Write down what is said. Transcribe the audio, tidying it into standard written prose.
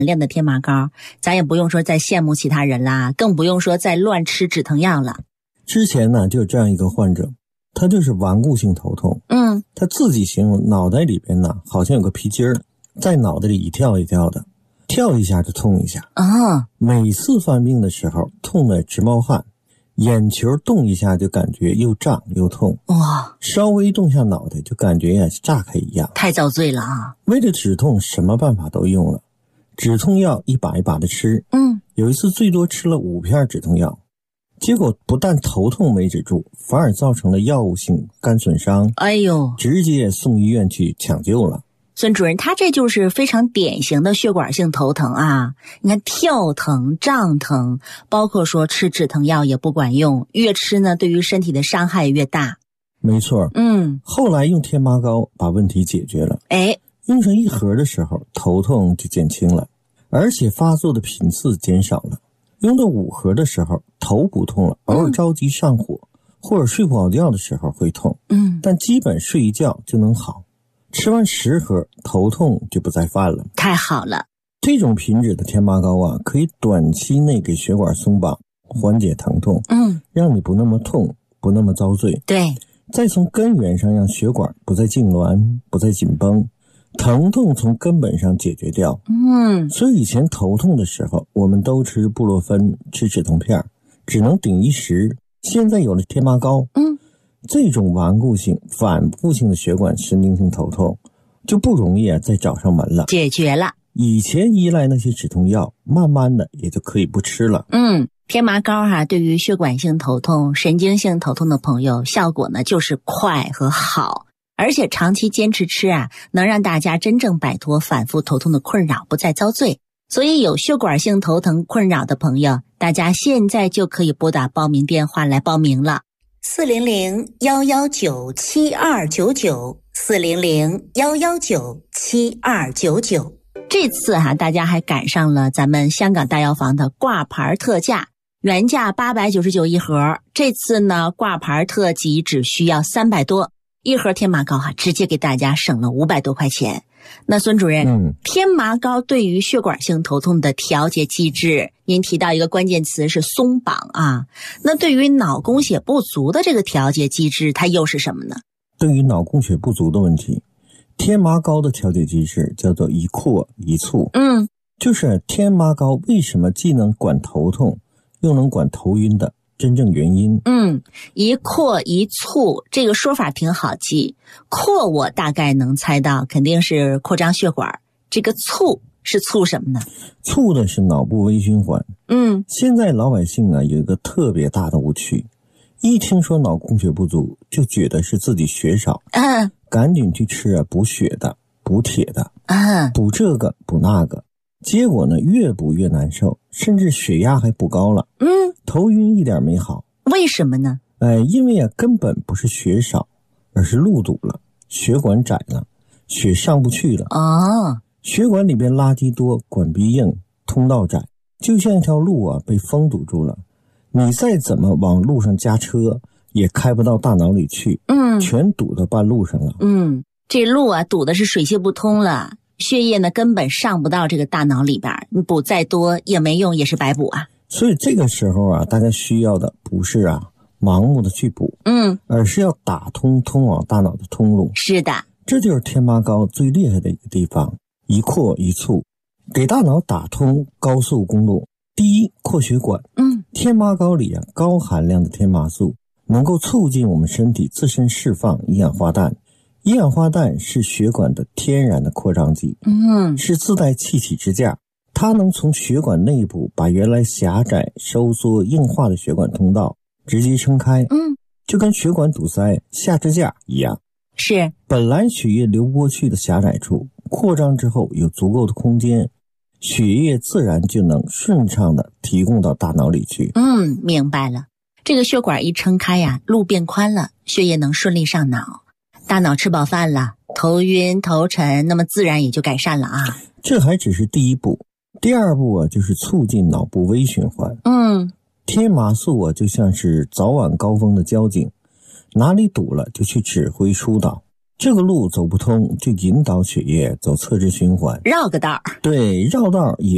量的天麻膏，咱也不用说再羡慕其他人啦，更不用说再乱吃止疼药了。 之前呢，就有这样一个患者，他就是顽固性头痛。他自己形容脑袋里边呢，好像有个皮筋儿在脑袋里一跳一跳的，跳一下就痛一下。每次犯病的时候，痛得直冒汗，眼球动一下就感觉又胀又痛。 哇！ 稍微动下脑袋就感觉呀炸开一样， 太遭罪了啊！ 为了止痛，什么办法都用了，止痛药一把一把的吃。有一次最多吃了5片止痛药，结果不但头痛没止住，反而造成了药物性肝损伤。 哎呦， 直接送医院去抢救了。 孙主任，他这就是非常典型的血管性头疼啊！你看跳疼、胀疼，包括说吃止疼药也不管用，越吃呢对于身体的伤害越大。 没错。后来用天麻膏把问题解决了。用上1盒的时候，头痛就减轻了，而且发作的频次减少了。用到5盒的时候，头不痛了，偶尔着急上火，或者睡不好觉的时候会痛。但基本睡一觉就能好。吃完10盒，头痛就不再犯了。 太好了！ 这种品质的天麻膏啊，可以短期内给血管松绑，缓解疼痛，让你不那么痛，不那么遭罪。 对， 再从根源上让血管不再痉挛，不再紧绷，疼痛从根本上解决掉。所以以前头痛的时候，我们都吃布洛芬，吃止痛片，只能顶一时。现在有了天麻膏，这种顽固性、反复性的血管神经性头痛就不容易再找上门了， 解决了。 以前依赖那些止痛药，慢慢的也就可以不吃了。 天麻膏对于血管性头痛、神经性头痛的朋友，效果呢就是快和好，而且长期坚持吃能让大家真正摆脱反复头痛的困扰，不再遭罪。所以有血管性头疼困扰的朋友，大家现在就可以拨打报名电话来报名了。400-119-7299 400-119-7299。这次大家还赶上了咱们香港大药房的挂牌特价，原价899一盒，这次呢挂牌特级只需要300多，一盒天麻膏直接给大家省了500多块钱。那孙主任，天麻膏对于血管性头痛的调节机制，您提到一个关键词是松绑那对于脑供血不足的这个调节机制，它又是什么呢？ 对于脑供血不足的问题，天麻膏的调节机制叫做一扩一促。就是天麻膏为什么既能管头痛又能管头晕的真正原因。一扩一促这个说法挺好记，扩我大概能猜到，肯定是扩张血管，这个促是促什么呢？促的是脑部微循环。现在老百姓有一个特别大的误区，一听说脑供血不足就觉得是自己血少，赶紧去吃补血的、补铁的，补这个补那个，结果呢越补越难受，甚至血压还补高了，头晕一点没好。 为什么呢？ 因为根本不是血少，而是路堵了，血管窄了，血上不去了。血管里边垃圾多，管壁硬，通道窄，就像一条路被封堵住了，你再怎么往路上加车也开不到大脑里去，全堵到半路上了。 这路堵的是水泄不通了，血液呢根本上不到这个大脑里边，你补再多也没用，也是白补所以这个时候大家需要的不是盲目的去补，而是要打通通往大脑的通路。 是的， 这就是天麻膏最厉害的一个地方，一扩一促，给大脑打通高速公路。第一，扩血管。天麻膏里高含量的天麻素能够促进我们身体自身释放一氧化氮。一氧化氮是血管的天然的扩张剂，是自带气体支架，它能从血管内部把原来狭窄、收缩、硬化的血管通道直接撑开，就跟血管堵塞下支架一样。 是， 本来血液流不过去的狭窄处，扩张之后有足够的空间，血液自然就能顺畅的提供到大脑里去。 明白了。这个血管一撑开路变宽了，血液能顺利上脑，大脑吃饱饭了，头晕头沉，那么自然也就改善了这还只是第一步，第二步就是促进脑部微循环。天麻素就像是早晚高峰的交警，哪里堵了就去指挥疏导，这个路走不通就引导血液走侧支循环， 绕个道。 对，绕道也